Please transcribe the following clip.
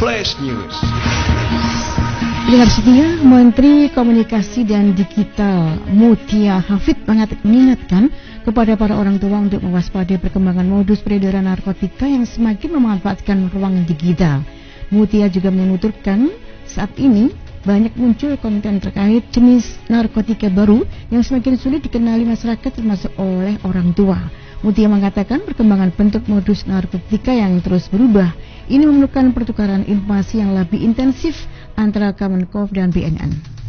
Flash News. Dengar setia, Menteri Komunikasi dan Digital Mutia Hafid mengingatkan kepada para orang tua untuk mewaspadai perkembangan modus peredaran narkotika yang semakin memanfaatkan ruang digital. Mutia juga menuturkan saat ini banyak muncul konten terkait jenis narkotika baru yang semakin sulit dikenali masyarakat termasuk oleh orang tua. Mutia mengatakan perkembangan bentuk modus narkotika yang terus berubah ini memerlukan pertukaran informasi yang lebih intensif antara Kemenkov dan BNN.